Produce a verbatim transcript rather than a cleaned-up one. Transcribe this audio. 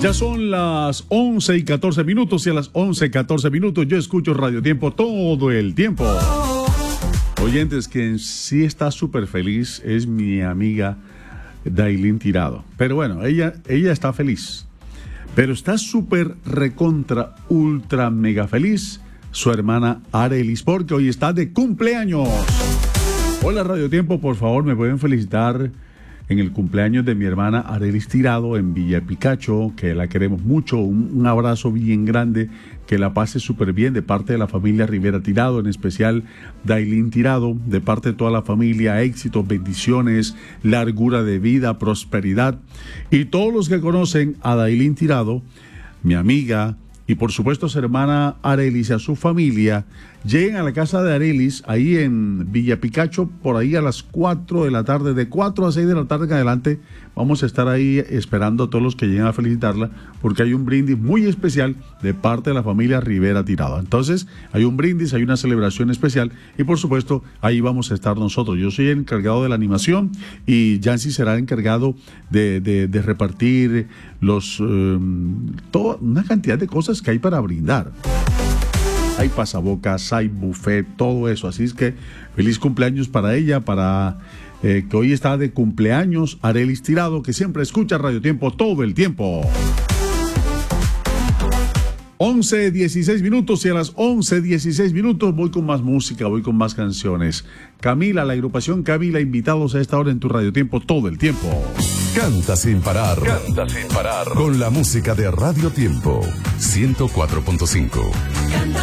Ya son las once y catorce minutos y a las once y catorce minutos yo escucho Radio Tiempo todo el tiempo. Oyentes, quien sí está súper feliz es mi amiga Dailin Tirado. Pero bueno, ella, ella está feliz. Pero está súper recontra, ultra, mega feliz su hermana Arelis, porque hoy está de cumpleaños. Hola Radio Tiempo, por favor, me pueden felicitar en el cumpleaños de mi hermana Arelis Tirado en Villa Picacho, que la queremos mucho, un, un abrazo bien grande, que la pase súper bien de parte de la familia Rivera Tirado, en especial Dailin Tirado, de parte de toda la familia, éxitos, bendiciones, largura de vida, prosperidad, y todos los que conocen a Dailin Tirado, mi amiga, y por supuesto su hermana Arelis y a su familia, lleguen a la casa de Arelis, ahí en Villa Picacho, por ahí a las cuatro de la tarde, de cuatro a seis de la tarde en adelante, vamos a estar ahí esperando a todos los que lleguen a felicitarla, porque hay un brindis muy especial de parte de la familia Rivera Tirado. Entonces, hay un brindis, hay una celebración especial, y por supuesto, ahí vamos a estar nosotros. Yo soy el encargado de la animación, y Yancy será el encargado de, de, de repartir los, eh, toda una cantidad de cosas que hay para brindar. Hay pasabocas, hay buffet, todo eso. Así es que feliz cumpleaños para ella, para eh, que hoy está de cumpleaños Arelis Tirado, que siempre escucha Radio Tiempo todo el tiempo. once dieciséis minutos y a las once dieciséis minutos voy con más música, voy con más canciones. Camila, la agrupación Camila, invitados a esta hora en tu Radio Tiempo todo el tiempo. Canta sin parar. Canta sin parar. Con la música de Radio Tiempo ciento cuatro punto cinco. Canta